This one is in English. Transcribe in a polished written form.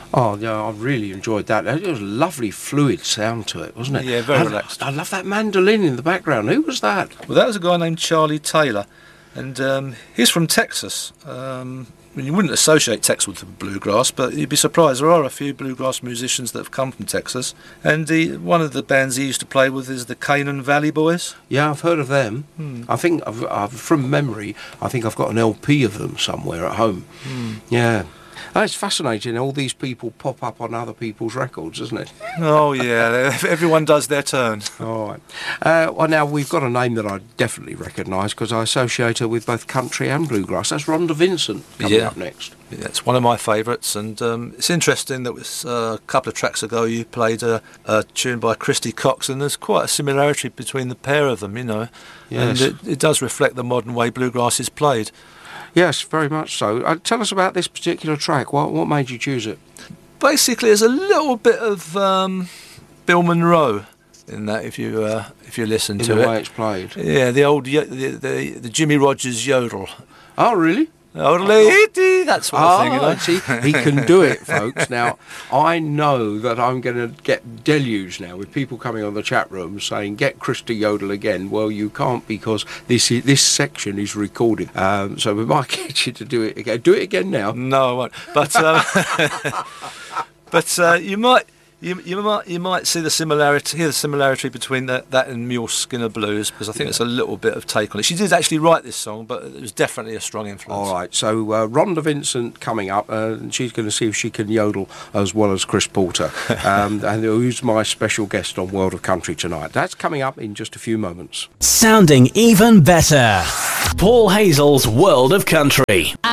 Oh, yeah, I really enjoyed that. It was a lovely, fluid sound to it, wasn't it? Yeah, very relaxed. I love that mandolin in the background. Who was that? Well, that was a guy named Charlie Taylor, and he's from Texas. You wouldn't associate Texas with bluegrass, but you'd be surprised. There are a few bluegrass musicians that have come from Texas, and one of the bands he used to play with is the Canaan Valley Boys. Yeah, I've heard of them. I think, from memory, I think I've got an LP of them somewhere at home. Yeah. Oh, it's fascinating. All these people pop up on other people's records, isn't it? Oh, yeah. Everyone does their turn. All right. Well, now, we've got a name that I definitely recognise because I associate her with both country and bluegrass. That's Rhonda Vincent coming up next. Yeah, it's one of my favourites, and it's interesting that a couple of tracks ago you played a tune by Christy Cox, and there's quite a similarity between the pair of them, Yes. And it does reflect the modern way bluegrass is played. Yes, very much so. Tell us about this particular track. What made you choose it? Basically, there's a little bit of Bill Monroe in that if you listen to it. In the way it's played. Yeah, the old the Jimmy Rogers yodel. Oh, really? That sort of thing. See, he can do it, folks. Now, I know that I'm going to get deluged now with people coming on the chat room saying, get Chris to yodel again. Well, you can't because this section is recorded. So we might get you to do it again. Do it again now. No, I won't. But you might. You might see the similarity between that and Mule Skinner Blues, because I think it's a little bit of take on it. She did actually write this song, but it was definitely a strong influence. All right, so Rhonda Vincent coming up, and she's going to see if she can yodel as well as Chris Porter, and who's my special guest on World of Country tonight. That's coming up in just a few moments. Sounding even better. Paul Hazel's World of Country.